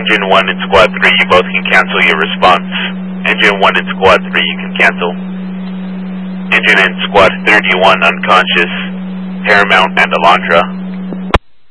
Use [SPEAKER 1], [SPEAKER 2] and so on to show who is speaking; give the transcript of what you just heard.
[SPEAKER 1] Engine 1 and Squad 3, you both can cancel your response. Engine 1 and Squad 3, you can cancel. Engine and Squad 31 unconscious, Paramount and Alondra.